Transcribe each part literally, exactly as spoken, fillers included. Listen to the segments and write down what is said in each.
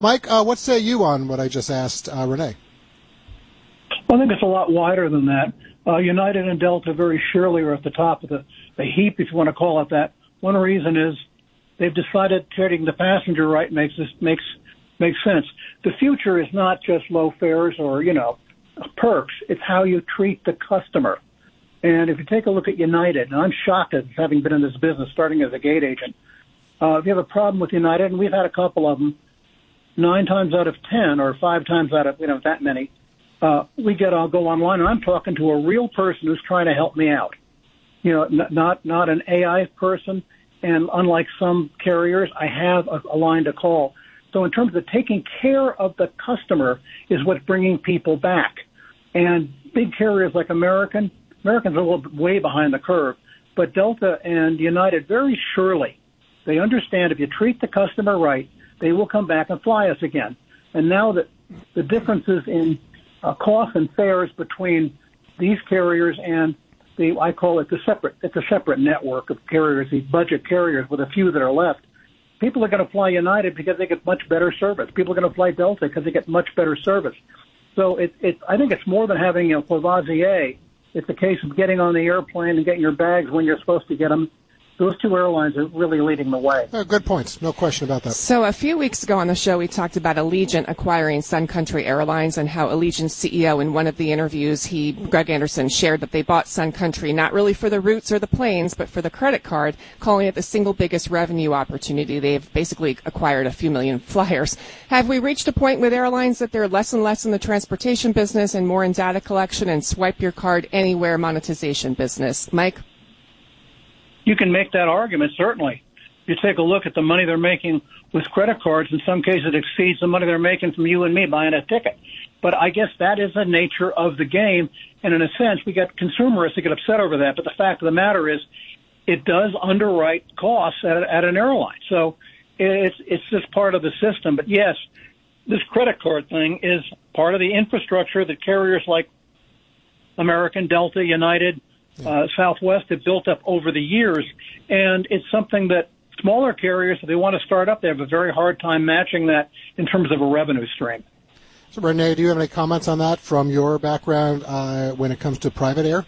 Mike, uh, what say you on what I just asked uh, Renee? Well, I think it's a lot wider than that. Uh, United and Delta very surely are at the top of the, the heap, if you want to call it that. One reason is they've decided treating the passenger right makes this makes makes sense. The future is not just low fares or, you know, perks. It's how you treat the customer. And if you take a look at United, and I'm shocked at having been in this business, starting as a gate agent, uh, if you have a problem with United, and we've had a couple of them, nine times out of ten, or five times out of, you know, that many, uh, we get, I'll go online, and I'm talking to a real person who's trying to help me out. You know, n- not not an A I person, and unlike some carriers, I have a, a line to call. So in terms of taking care of the customer is what's bringing people back. And big carriers like American, Americans are a little way behind the curve, but Delta and United very surely, they understand if you treat the customer right, they will come back and fly us again. And now that the differences in uh, costs and fares between these carriers and the, I call it the separate, it's a separate network of carriers, these budget carriers with a few that are left. People are going to fly United because they get much better service. People are going to fly Delta because they get much better service. So it, it, I think it's more than having, you know, Courvoisier. It's a case of getting on the airplane and getting your bags when you're supposed to get them. Those two airlines are really leading the way. Uh, good points. No question about that. So a few weeks ago on the show, we talked about Allegiant acquiring Sun Country Airlines and how Allegiant's C E O, in one of the interviews, he, Greg Anderson, shared that they bought Sun Country not really for the routes or the planes, but for the credit card, calling it the single biggest revenue opportunity. They've basically acquired a few million flyers. Have we reached a point with airlines that they're less and less in the transportation business and more in data collection and swipe your card anywhere monetization business? Mike? You can make that argument, certainly. You take a look at the money they're making with credit cards. In some cases, it exceeds the money they're making from you and me buying a ticket. But I guess that is the nature of the game. And in a sense, we got consumerists that get upset over that. But the fact of the matter is, it does underwrite costs at, at an airline. So it's, it's just part of the system. But yes, this credit card thing is part of the infrastructure that carriers like American, Delta, United, Uh, Southwest have built up over the years, and it's something that smaller carriers, if they want to start up, they have a very hard time matching that in terms of a revenue stream. So, Renee, do you have any comments on that from your background uh, when it comes to private air?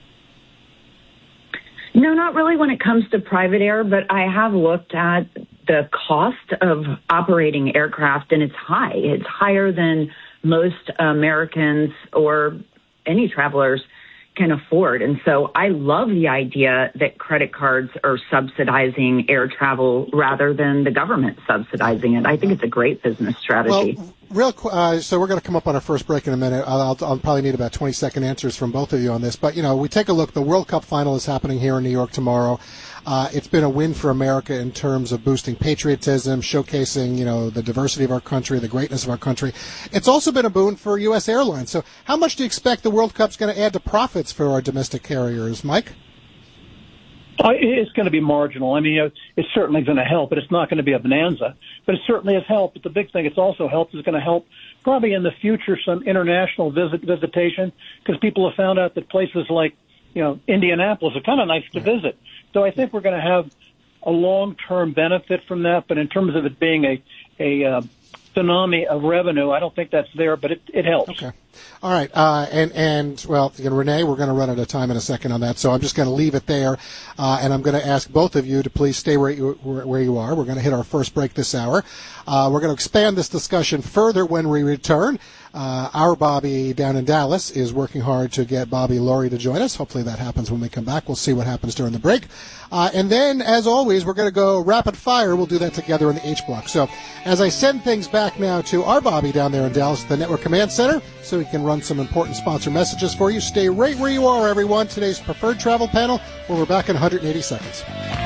No, not really when it comes to private air, but I have looked at the cost of operating aircraft, and it's high. It's higher than most Americans or any travelers can afford. And so I love the idea that credit cards are subsidizing air travel rather than the government subsidizing it. I think it's a great business strategy. Well, real quick, uh, so we're going to come up on our first break in a minute. I'll, I'll, I'll probably need about twenty-second answers from both of you on this. But, you know, we take a look. The World Cup final is happening here in New York tomorrow. Uh, it's been a win for America in terms of boosting patriotism, showcasing, you know, the diversity of our country, the greatness of our country. It's also been a boon for U S airlines. So how much do you expect the World Cup's going to add to profits for our domestic carriers, Mike? Uh, it's going to be marginal. I mean, you know, it's certainly going to help, but it's not going to be a bonanza. But it certainly has helped. But the big thing it's also helped is going to help probably in the future some international visit visitation, because people have found out that places like, you know, Indianapolis are kind of nice to visit. So I think we're going to have a long-term benefit from that. But in terms of it being a a uh, tsunami of revenue, I don't think that's there, but it, it helps. Okay. All right. Uh, and, and, well, again, Renee, we're going to run out of time in a second on that, so I'm just going to leave it there. Uh, and I'm going to ask both of you to please stay where you, where you are. We're going to hit our first break this hour. Uh, we're going to expand this discussion further when we return. Uh, our Bobby down in Dallas is working hard to get Bobby Laurie to join us. Hopefully that happens when we come back. We'll see what happens during the break. Uh, and then, as always, we're going to go rapid fire. We'll do that together in the H block. So as I send things back now to our Bobby down there in Dallas, the Network Command Center, so we can run some important sponsor messages for you. Stay right where you are, everyone. Today's preferred travel panel. We'll be back in one hundred eighty seconds.